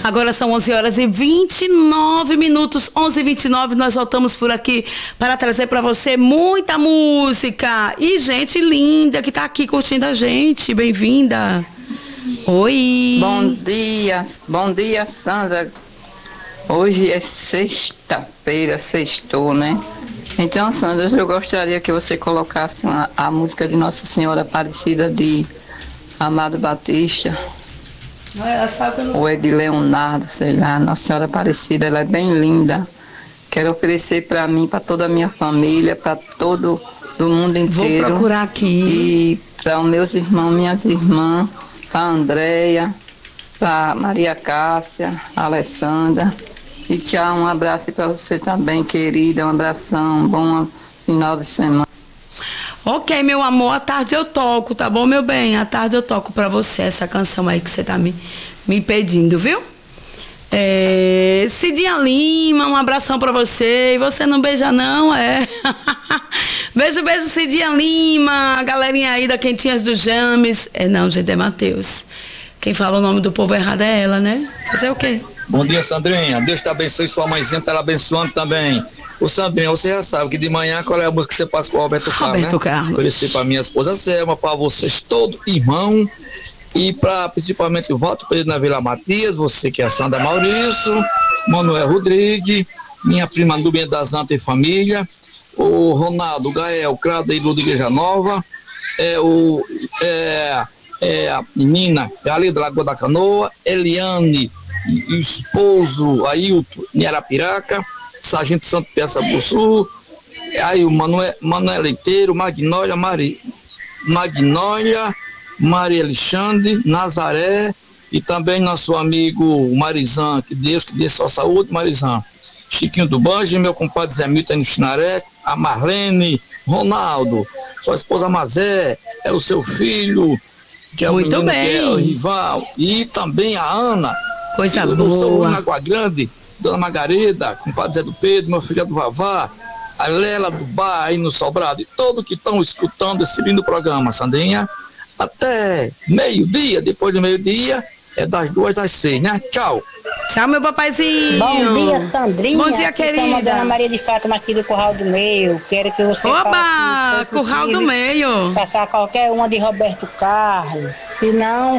Agora são 11h29, 11h29, nós voltamos por aqui para trazer para você muita música e gente linda que tá aqui curtindo a gente. Bem-vinda. Oi. Bom dia, Sandra. Hoje é sexta-feira, sextou, né? Então, Sandra, eu gostaria que você colocasse a música de Nossa Senhora Aparecida de Amado Batista. Ou é de Leonardo, sei lá. Nossa Senhora Aparecida, ela é bem linda. Quero oferecer para mim, para toda a minha família, para todo do mundo inteiro. Vou procurar aqui. E para os meus irmãos, minhas irmãs, para a Andréia, para Maria Cássia, a Alessandra. E tchau, um abraço para você também, querida. Um abração, bom final de semana. Ok, meu amor, à tarde eu toco, tá bom, meu bem? À tarde eu toco pra você essa canção aí que você tá me pedindo, viu? Cidinha Lima, um abração pra você. E você não beija não, Beijo, Cidinha Lima, a galerinha aí da Quentinhas do James. Não, gente, é Matheus. Quem fala o nome do povo errado é ela, né? Fazer o quê? Bom dia, Sandrinha. Deus te abençoe, sua mãezinha tá ela abençoando também. Ô, Sandrinha, você já sabe que de manhã qual é a música que você passa com o Roberto Carlos, né? Carlos. Oferecer pra minha esposa Selma, pra vocês todos, irmão, e pra principalmente o Walter Pedro na Vila Matias, você que é a Sandra Maurício, Manuel Rodrigues, minha prima Nubinha das Antas e família, o Ronaldo, Gael, Crado e Lula da Igreja Nova, a menina ali da Lagoa da Canoa, Eliane, e o esposo Ailton em Arapiraca, Sargento Santo Peça do Sul, aí o Manuel Leiteiro, Magnólia, Maria Alexandre, Nazaré e também nosso amigo Marizan, que Deus que dê sua saúde, Marizan. Chiquinho do Banjo, meu compadre Zé Milton no Chinaré, a Marlene, Ronaldo, sua esposa Mazé, é o seu filho, que é o menino, que é o rival, e também a Ana, coisa boa. Eu sou na Água Grande, Dona Margarida, compadre Zé do Pedro, meu filho do Vavá, a Lela do Bar aí no Sobrado, e todos que estão escutando esse lindo programa, Sandrinha, até meio-dia, depois do meio-dia, é das 2 às 6, né? Tchau. Tchau, meu papaizinho. Bom dia, Sandrinha. Bom dia, querida. Estamos a Dona Maria de Fátima aqui do Curral do Meio. Quero que você Oba, Curral do Meio. Passar qualquer uma de Roberto Carlos. Se não,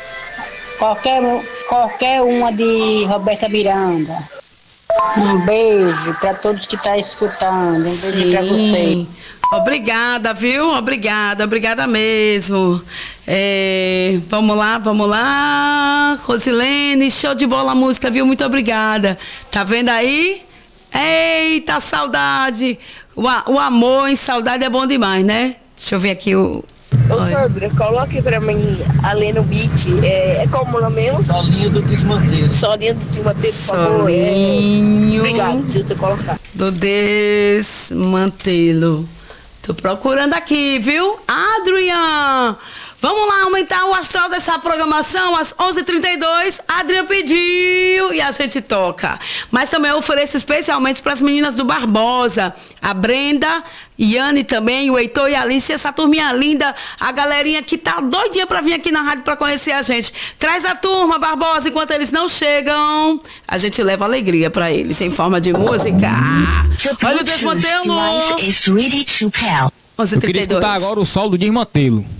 qualquer uma de Roberta Miranda. Um beijo para todos que estão escutando. Um beijo para você. Obrigada, viu? Obrigada mesmo. Vamos lá. Rosilene, show de bola a música, viu? Muito obrigada. Tá vendo aí? Eita, saudade. O amor em saudade é bom demais, né? Deixa eu ver aqui o... Ô, Sandra, coloque pra mim ali no beat. Como o nome mesmo? Solinho do Desmantelo. Solinho do Desmantelo, por favor. Obrigado, se você colocar. Do Desmantelo. Tô procurando aqui, viu? Adrian! Vamos lá aumentar o astral dessa programação às 11h32. Adrian pediu e a gente toca. Mas também eu ofereço especialmente para as meninas do Barbosa. A Brenda, Yane também, o Heitor e a Alice, essa turminha linda, a galerinha que tá doidinha para vir aqui na rádio para conhecer a gente. Traz a turma, Barbosa, enquanto eles não chegam, a gente leva alegria para eles em forma de música. Olha o Desmantelo. Eu queria escutar agora o sol do Desmantelo.